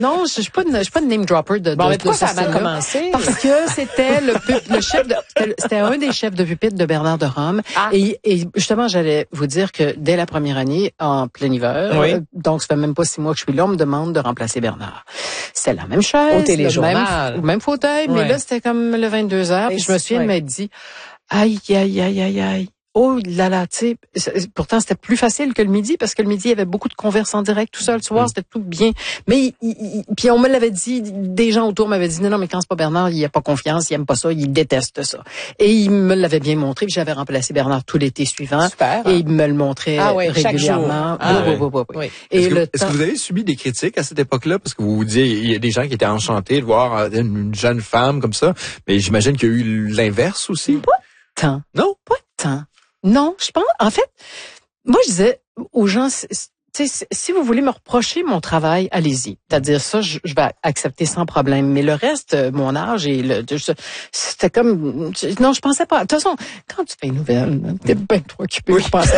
Non, je suis pas de name dropper de Bon, mais pourquoi de ça a ce mal style-là. commencé? Parce que c'était le chef de, c'était un des chefs de pupitre de Bernard de Rome. Ah. Et justement, j'allais vous dire que dès la première année, en plein hiver, Oui. donc ça fait même pas 6 mois que je suis là, on me demande de remplacer Bernard. C'est la même chaise, Au téléjournal. le même fauteuil, mais Ouais. là, c'était comme le 22 heures. Puis je me souviens de m'être dit, aïe, aïe, aïe, aïe, aïe. Oh là là, tu sais, pourtant c'était plus facile que le midi parce que le midi il y avait beaucoup de converses en direct, tout ça le soir, c'était tout bien. Mais puis on me l'avait dit, des gens autour m'avaient dit non mais quand c'est pas Bernard, il a pas confiance, il aime pas ça, il déteste ça. Et il me l'avait bien montré, puis j'avais remplacé Bernard tout l'été suivant. Super. Et il me le montrait régulièrement. Oui. Et Est-ce que vous avez subi des critiques à cette époque-là parce que vous vous disiez il y a des gens qui étaient enchantés de voir une jeune femme comme ça, mais j'imagine qu'il y a eu l'inverse aussi. Pas tant. Non? Pas tant. Non, je pense, en fait, moi, je disais aux gens, si vous voulez me reprocher mon travail, allez-y. C'est-à-dire ça, je vais accepter sans problème. Mais le reste, mon âge et c'était comme, non, je pensais pas. De toute façon, quand tu fais une nouvelle, t'es bien trop occupé. Oui. Je pensais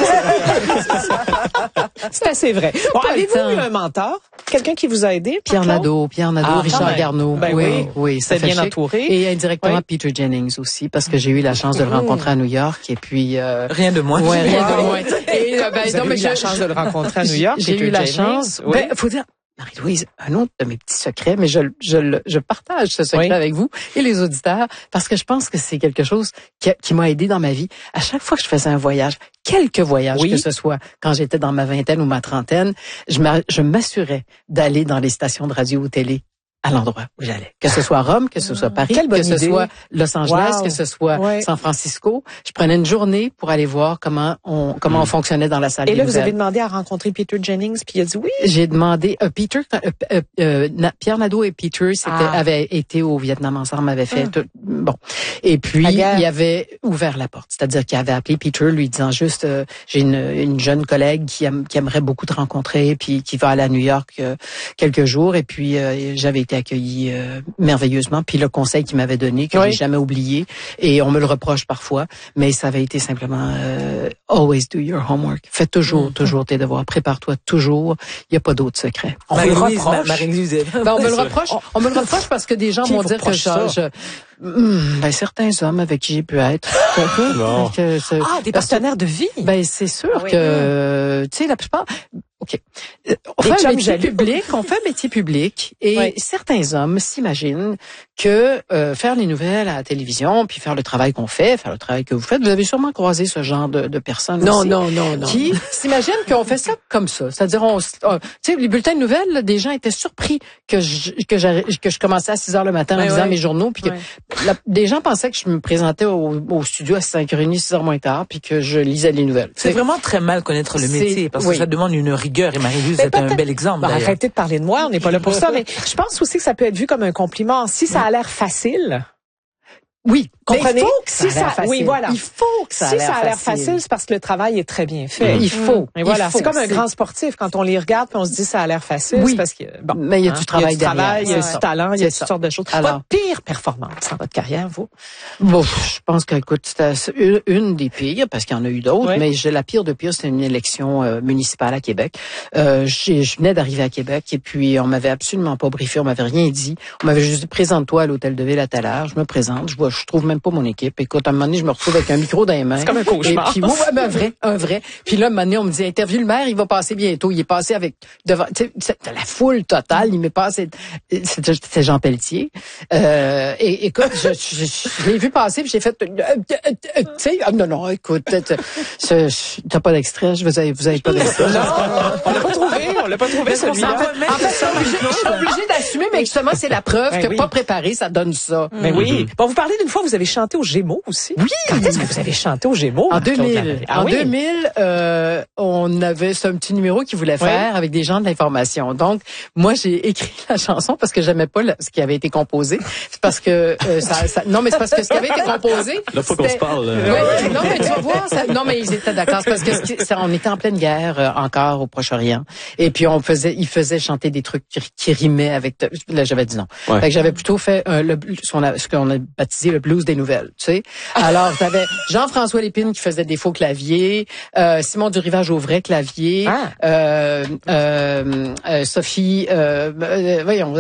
C'est assez vrai. Bon, avez-vous eu un mentor? Quelqu'un qui vous a aidé? Pierre Nadeau, Ah, Richard Garneau. Ben oui, ça fait bien chic. entouré. Et indirectement Peter Jennings aussi, parce que j'ai eu la chance de le rencontrer à New York. Et puis, Rien de moins. ouais, rien de Wow. moins. Et, Vous avez eu la chance de le rencontrer à New York. J'ai Peter eu la Jennings. chance. Oui. Ben, faut dire, Marie-Louise, un autre de mes petits secrets, mais je partage ce secret Oui. avec vous et les auditeurs parce que je pense que c'est quelque chose qui m'a aidé dans ma vie. À chaque fois que je faisais un voyage, quelque voyage Oui. que ce soit, quand j'étais dans ma vingtaine ou ma trentaine, je m'assurais d'aller dans les stations de radio ou télé à l'endroit où j'allais. Que ce soit Rome, que ce soit Paris, Quelle bonne que ce idée. soit Los Angeles, Wow. que ce soit Ouais. San Francisco. Je prenais une journée pour aller voir comment on fonctionnait dans la salle Et des là, vous nouvelles. avez demandé à rencontrer Peter Jennings, puis il a dit oui. J'ai demandé Pierre Nadeau et Peter Ah. avaient été au Vietnam ensemble, avaient fait tout, bon. Et puis La guerre. il avait ouvert la porte, c'est-à-dire qu'il avait appelé Peter lui disant juste j'ai une jeune collègue qui aimerait beaucoup te rencontrer puis qui va aller à New York quelques jours et puis j'avais été accueillie merveilleusement puis le conseil qu'il m'avait donné que j'ai jamais oublié et on me le reproche parfois mais ça avait été simplement always do your homework. Fais toujours tes devoirs, prépare-toi toujours, il y a pas d'autre secret. On vous le reproche. Marie-Louise. Ben, on me le reproche parce que des gens Qui vont vous dire que reproche ça? certains hommes avec qui j'ai pu être. Non. Des partenaires de vie. Ben, c'est sûr Ah oui. que, tu sais, la plupart, OK. On Des fait un chums métier jaloux. public, et Oui. certains hommes s'imaginent que faire les nouvelles à la télévision, puis faire le travail qu'on fait, faire le travail que vous faites, vous avez sûrement croisé ce genre de personnes aussi. Non. Qui s'imaginent qu'on fait ça comme ça. C'est-à-dire, tu sais, les bulletins de nouvelles, là, des gens étaient surpris que je commençais à 6 heures le matin en lisant mes journaux, puis que des gens pensaient que je me présentais au studio à 5h30, 6 heures moins tard, puis que je lisais les nouvelles. C'est vraiment très mal connaître le métier parce que ça demande une rigueur et Marie-Louise est un bel exemple. Ben, d'ailleurs. arrêtez de parler de moi, on n'est pas là pour ça, mais je pense aussi que ça peut être vu comme un compliment. Si ça a l'air facile, Oui, comprenez? mais il faut que Si ça a l'air facile. oui, voilà. Il faut que ça Si ça a l'air facile, c'est parce que le travail est très bien fait. Il faut. Et voilà, il faut. c'est comme un grand sportif. Quand on les regarde, puis on se dit ça a l'air facile, Oui. c'est parce que bon, Mais il y a du travail derrière. il y a C'est du ça. talent, il y a C'est toutes ça. sortes de choses. Alors- Votre pire performance dans votre carrière, vous? Bon, je pense que, écoute, c'était une des pires, parce qu'il y en a eu d'autres, Oui. mais la pire de pire, c'était une élection municipale à Québec. Je venais d'arriver à Québec, et puis on m'avait absolument pas briefé, on m'avait rien dit. On m'avait juste dit, présente-toi à l'hôtel de ville à telle heure. Je me présente, je trouve même pas mon équipe. Écoute, à un moment donné, je me retrouve avec un micro dans les mains. C'est comme un cauchemar. Et puis, un vrai. Puis là, à un moment donné, on me dit, interview le maire, il va passer bientôt. Il est passé devant, tu sais, c'était la foule totale. Il m'est passé, c'était Jean Pelletier. Et écoute, je l'ai vu passer, puis j'ai fait, tu sais, non, écoute, t'as pas d'extrait, vous avez pas d'extrait. On l'a pas trouvé, celui-là. En fait, je suis obligée d'assumer, mais justement, c'est la preuve Ben que oui. pas préparé, ça donne ça. Mais oui. Bon, vous parlez d'une fois, vous avez chanté au Gémeaux aussi. Oui. Quand est-ce que vous avez chanté au Gémeaux? En Marc-Claude 2000. Lavallee? En 2000, on avait ce petit numéro qu'il voulait faire avec des gens de l'information. Donc, moi, j'ai écrit la chanson parce que j'aimais pas ce qui avait été composé. C'est parce que non, mais c'est parce que ce qui avait été composé. Là, faut qu'on se parle. Ouais, non, mais tu vas voir. Non, mais ils étaient d'accord. C'est parce que on était en pleine guerre encore au Proche-Orient. Et puis ils faisaient chanter des trucs qui rimaient avec. Là, j'avais dit non. Ouais. Fait que j'avais plutôt fait ce qu'on a baptisé le blues des nouvelles. Tu sais. Alors, t'avais Jean-François Lépine qui faisait des faux claviers, Simon Durivage au vrai clavier, Sophie, voyons,